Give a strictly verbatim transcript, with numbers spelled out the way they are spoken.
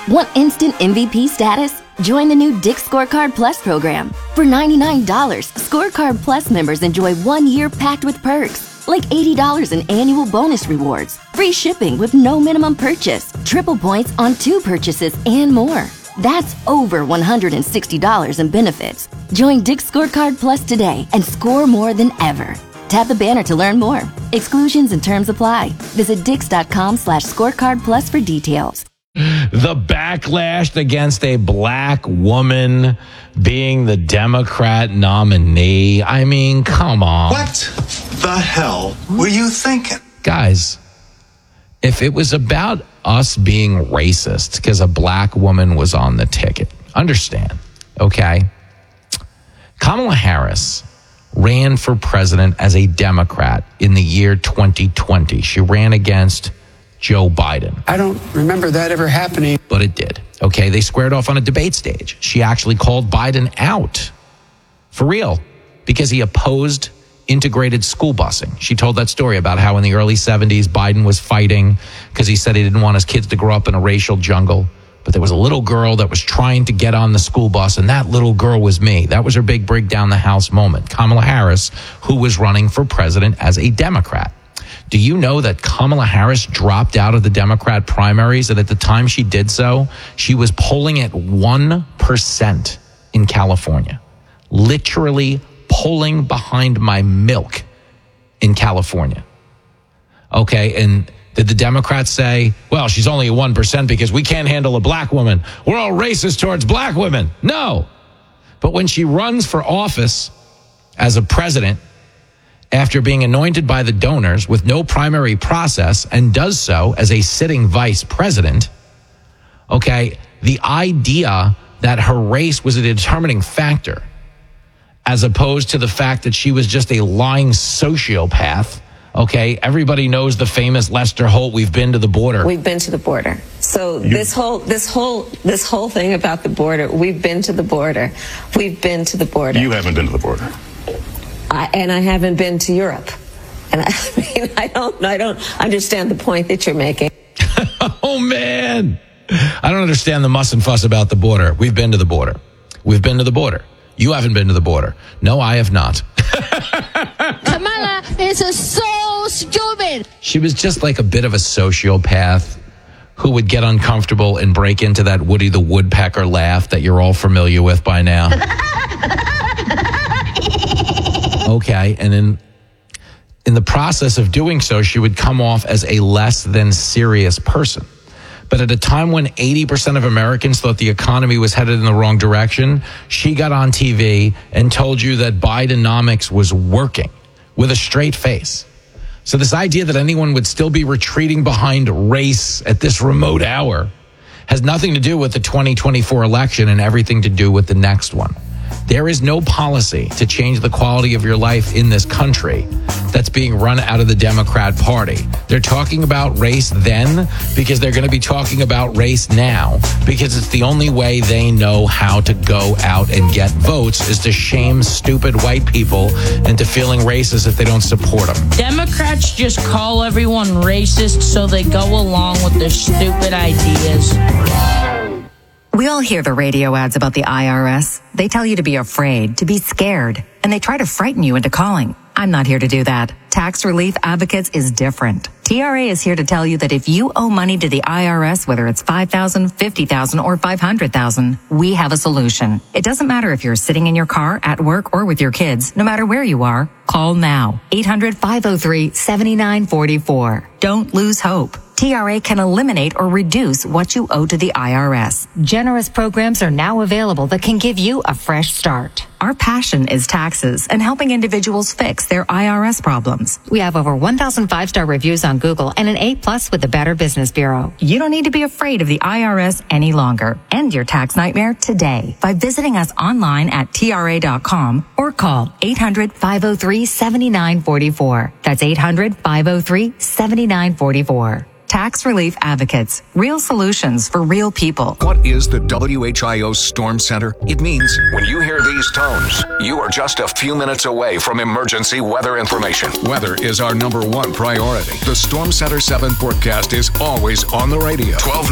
Want instant M V P status? Join the new Dick's Scorecard Plus program. For ninety-nine dollars, Scorecard Plus members enjoy one year packed with perks, like eighty dollars in annual bonus rewards, free shipping with no minimum purchase, triple points on two purchases, and more. That's over one hundred sixty dollars in benefits. Join Dick's Scorecard Plus today and score more than ever. Tap the banner to learn more. Exclusions and terms apply. Visit dix.com slash scorecard plus for details. The backlash against a black woman being the Democrat nominee. I mean, come on. What the hell were you thinking? Guys, if it was about us being racist because a black woman was on the ticket, understand, okay? Kamala Harris ran for president as a Democrat in the year twenty twenty. She ran against Joe Biden. I don't remember that ever happening. But it did. Okay, they squared off on a debate stage. She actually called Biden out. For real. Because he opposed integrated school busing. She told that story about how in the early seventies, Biden was fighting because he said he didn't want his kids to grow up in a racial jungle. But there was a little girl that was trying to get on the school bus, and that little girl was me. That was her big break down the house moment. Kamala Harris, who was running for president as a Democrat. Do you know that Kamala Harris dropped out of the Democrat primaries, and at the time she did so, she was polling at one percent in California, literally polling behind my milk in California. Okay, and did the Democrats say, well, she's only at one percent because we can't handle a black woman. We're all racist towards black women. No. But when she runs for office as a president, after being anointed by the donors with no primary process and does so as a sitting vice president, okay, the idea that her race was a determining factor as opposed to the fact that she was just a lying sociopath, okay, everybody knows the famous Lester Holt, we've been to the border. We've been to the border. So you, this whole this whole this whole thing about the border, we've been to the border. We've been to the border. You haven't been to the border. I, and I haven't been to Europe. And I, I mean, I don't, I don't understand the point that you're making. Oh, man. I don't understand the muss and fuss about the border. We've been to the border. We've been to the border. You haven't been to the border. No, I have not. Kamala is so stupid. She was just like a bit of a sociopath who would get uncomfortable and break into that Woody the Woodpecker laugh that you're all familiar with by now. Okay, and in in the process of doing so, she would come off as a less than serious person. But at a time when eighty percent of Americans thought the economy was headed in the wrong direction, she got on T V and told you that Bidenomics was working with a straight face. So this idea that anyone would still be retreating behind race at this remote hour has nothing to do with the twenty twenty-four election and everything to do with the next one. There is no policy to change the quality of your life in this country that's being run out of the Democrat Party. They're talking about race then because they're going to be talking about race now because it's the only way they know how to go out and get votes is to shame stupid white people into feeling racist if they don't support them. Democrats just call everyone racist so they go along with their stupid ideas. We all hear the radio ads about the I R S. They tell you to be afraid, to be scared, and they try to frighten you into calling. I'm not here to do that. Tax Relief Advocates is different. T R A is here to tell you that if you owe money to the I R S, whether it's five thousand dollars, fifty thousand dollars, or five hundred thousand dollars, we have a solution. It doesn't matter if you're sitting in your car, at work, or with your kids. No matter where you are, call now. eight hundred, five oh three, seven nine four four. Don't lose hope. T R A can eliminate or reduce what you owe to the I R S. Generous programs are now available that can give you a fresh start. Our passion is taxes and helping individuals fix their I R S problems. We have over one thousand five-star reviews on Google and an A plus with the Better Business Bureau. You don't need to be afraid of the I R S any longer. End your tax nightmare today by visiting us online at T R A dot com or call eight hundred, five oh three, seven nine four four. That's eight hundred, five oh three, seven nine four four. Tax Relief Advocates. Real solutions for real people. What is the W H I O Storm Center? It means when you hear these tones, you are just a few minutes away from emergency weather information. Weather is our number one priority. The Storm Center seven forecast is always on the radio. twelve